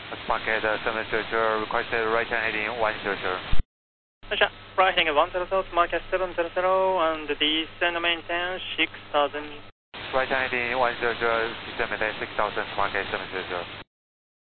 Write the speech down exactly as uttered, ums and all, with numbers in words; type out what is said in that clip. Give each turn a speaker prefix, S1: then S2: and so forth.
S1: Market seven zero zero, requested right hand heading one zero zero.
S2: Roger, right heading one zero zero, Market seven zero zero, and descend maintain six thousand.
S1: Right hand heading one zero zero, descend maintain six thousand, Market seven zero zero.